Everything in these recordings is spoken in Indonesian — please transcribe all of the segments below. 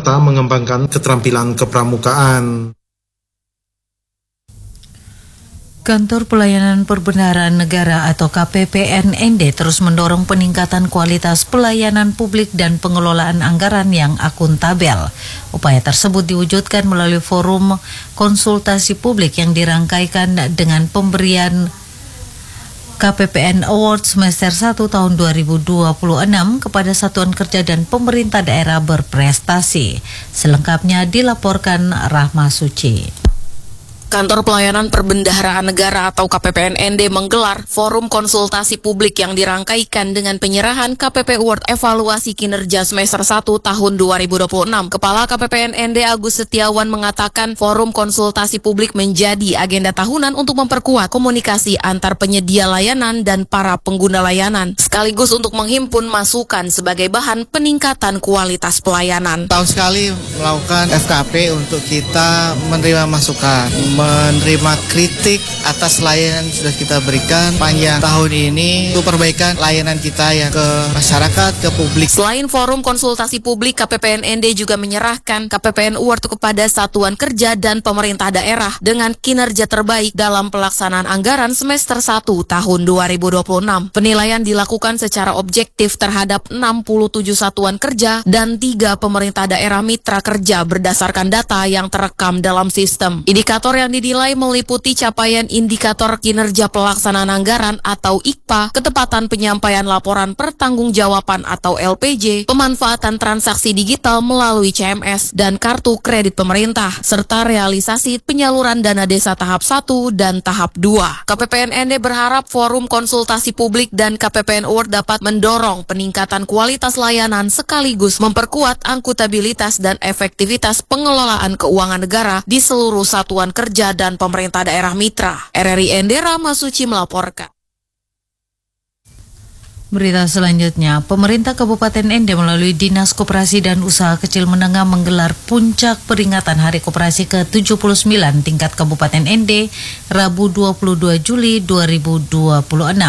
serta mengembangkan keterampilan kepramukaan. Kantor Pelayanan Perbendaharaan Negara atau KPPNND terus mendorong peningkatan kualitas pelayanan publik dan pengelolaan anggaran yang akuntabel. Upaya tersebut diwujudkan melalui forum konsultasi publik yang dirangkaikan dengan pemberian KPPN Award semester 1 tahun 2026 kepada satuan kerja dan pemerintah daerah berprestasi. Selengkapnya dilaporkan Rahma Suci. Kantor Pelayanan Perbendaharaan Negara atau KPPNND menggelar forum konsultasi publik yang dirangkaikan dengan penyerahan KPP Award Evaluasi Kinerja Semester 1 tahun 2026. Kepala KPPNND Agus Setiawan mengatakan forum konsultasi publik menjadi agenda tahunan untuk memperkuat komunikasi antar penyedia layanan dan para pengguna layanan, sekaligus untuk menghimpun masukan sebagai bahan peningkatan kualitas pelayanan. Tahun sekali melakukan FKP untuk kita menerima masukan, menerima kritik atas layanan yang sudah kita berikan panjang tahun ini untuk perbaikan layanan kita yang ke masyarakat, ke publik. Selain forum konsultasi publik, KPPNND juga menyerahkan KPPN Award kepada satuan kerja dan pemerintah daerah dengan kinerja terbaik dalam pelaksanaan anggaran semester 1 tahun 2026. Penilaian dilakukan secara objektif terhadap 67 satuan kerja dan 3 pemerintah daerah mitra kerja berdasarkan data yang terekam dalam sistem. Indikator yang dinilai meliputi capaian indikator kinerja pelaksanaan anggaran atau IKPA, ketepatan penyampaian laporan pertanggungjawaban atau LPJ, pemanfaatan transaksi digital melalui CMS dan kartu kredit pemerintah, serta realisasi penyaluran dana desa tahap 1 dan tahap 2. KPPNND berharap forum konsultasi publik dan KPPN Award dapat mendorong peningkatan kualitas layanan sekaligus memperkuat akuntabilitas dan efektivitas pengelolaan keuangan negara di seluruh satuan kerja dan pemerintah daerah mitra. RRI ND Rahma Suci melaporkan. Berita selanjutnya, pemerintah Kabupaten ND melalui Dinas Koperasi dan Usaha Kecil Menengah menggelar puncak peringatan Hari Koperasi ke-79 tingkat Kabupaten ND Rabu 22 Juli 2026.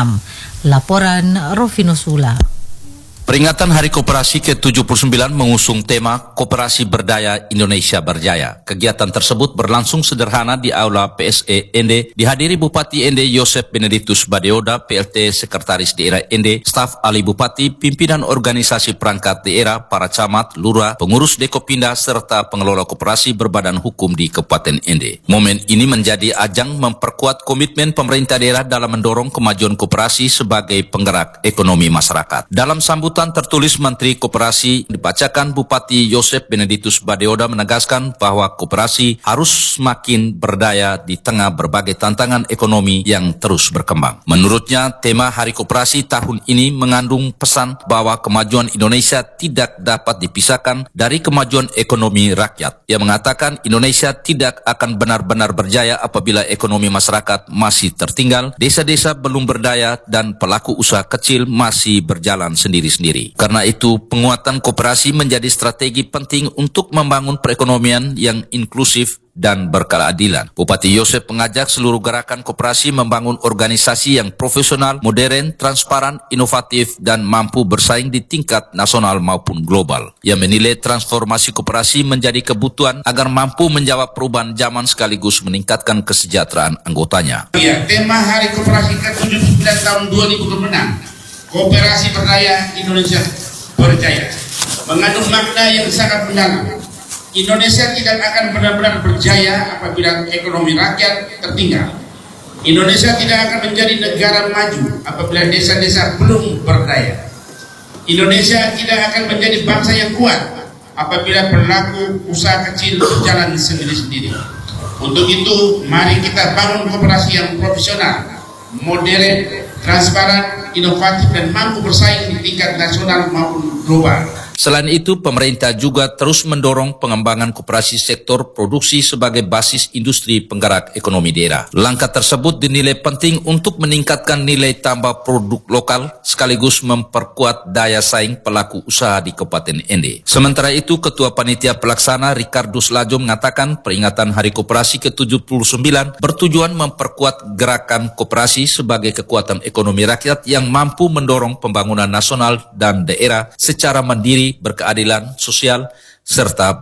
Laporan Rovinus Ula. Peringatan Hari Koperasi ke-79 mengusung tema Koperasi Berdaya Indonesia Berjaya. Kegiatan tersebut berlangsung sederhana di Aula PSE ND, dihadiri Bupati ND Yosef Benedictus Badeoda, PLT Sekretaris Daerah ND, staf ahli Bupati, pimpinan organisasi perangkat daerah, para camat, lurah, pengurus Dekopinda, serta pengelola koperasi berbadan hukum di Kabupaten ND. Momen ini menjadi ajang memperkuat komitmen pemerintah daerah dalam mendorong kemajuan koperasi sebagai penggerak ekonomi masyarakat. Dalam sambutan tertulis Menteri Koperasi dibacakan, Bupati Yosef Benedictus Badeoda menegaskan bahwa koperasi harus semakin berdaya di tengah berbagai tantangan ekonomi yang terus berkembang. Menurutnya, tema Hari Koperasi tahun ini mengandung pesan bahwa kemajuan Indonesia tidak dapat dipisahkan dari kemajuan ekonomi rakyat. Ia mengatakan Indonesia tidak akan benar-benar berjaya apabila ekonomi masyarakat masih tertinggal, desa-desa belum berdaya, dan pelaku usaha kecil masih berjalan sendiri-sendiri. Karena itu, penguatan koperasi menjadi strategi penting untuk membangun perekonomian yang inklusif dan berkeadilan. Bupati Yosef mengajak seluruh gerakan koperasi membangun organisasi yang profesional, modern, transparan, inovatif, dan mampu bersaing di tingkat nasional maupun global. Ia menilai transformasi koperasi menjadi kebutuhan agar mampu menjawab perubahan zaman sekaligus meningkatkan kesejahteraan anggotanya. Ya, tema Hari Koperasi ke-79 tahun 2026. Koperasi Berdaya Indonesia Berjaya mengandung makna yang sangat mendalam. Indonesia tidak akan benar-benar berjaya apabila ekonomi rakyat tertinggal. Indonesia tidak akan menjadi negara maju apabila desa-desa belum berdaya. Indonesia tidak akan menjadi bangsa yang kuat apabila pelaku usaha kecil berjalan sendiri-sendiri. Untuk itu, mari kita bangun koperasi yang profesional, modern, transparan, inovatif, dan mampu bersaing di tingkat nasional maupun global. Selain itu, pemerintah juga terus mendorong pengembangan koperasi sektor produksi sebagai basis industri penggerak ekonomi daerah. Langkah tersebut dinilai penting untuk meningkatkan nilai tambah produk lokal sekaligus memperkuat daya saing pelaku usaha di Kabupaten ND. Sementara itu, Ketua Panitia Pelaksana Ricardus Lajo mengatakan peringatan Hari Koperasi ke-79 bertujuan memperkuat gerakan koperasi sebagai kekuatan ekonomi rakyat yang mampu mendorong pembangunan nasional dan daerah secara mandiri, berkeadilan sosial, serta